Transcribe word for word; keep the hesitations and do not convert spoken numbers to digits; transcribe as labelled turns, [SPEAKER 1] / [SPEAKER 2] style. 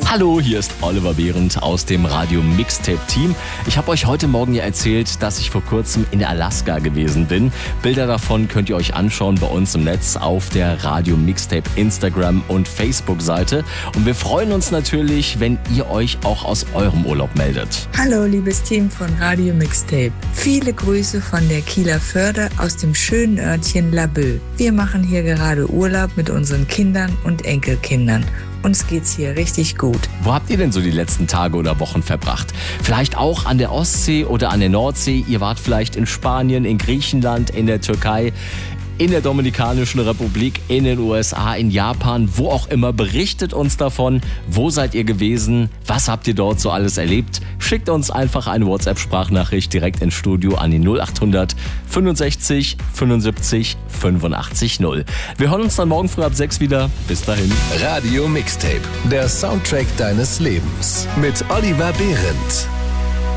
[SPEAKER 1] Hallo, hier ist Oliver Behrendt aus dem Radio Mixtape Team. Ich habe euch heute Morgen ja erzählt, dass ich vor kurzem in Alaska gewesen bin. Bilder davon könnt ihr euch anschauen bei uns im Netz auf der Radio Mixtape Instagram und Facebook Seite. Und wir freuen uns natürlich, wenn ihr euch auch aus eurem Urlaub meldet.
[SPEAKER 2] Hallo, liebes Team von Radio Mixtape. Viele Grüße von der Kieler Förde aus dem schönen Örtchen Laboe. Wir machen hier gerade Urlaub mit unseren Kindern und Enkelkindern. Uns geht's hier richtig gut.
[SPEAKER 1] Wo habt ihr denn so die letzten Tage oder Wochen verbracht? Vielleicht auch an der Ostsee oder an der Nordsee. Ihr wart vielleicht in Spanien, in Griechenland, in der Türkei, in der Dominikanischen Republik, in den U S A, in Japan, wo auch immer. Berichtet uns davon. Wo seid ihr gewesen? Was habt ihr dort so alles erlebt? Schickt uns einfach eine WhatsApp-Sprachnachricht direkt ins Studio an die null acht hundert fünfundsechzig fünfundsiebzig fünfundachtzig null. Wir hören uns dann morgen früh ab sechs wieder. Bis dahin.
[SPEAKER 3] Radio Mixtape, der Soundtrack deines Lebens mit Oliver Behrendt.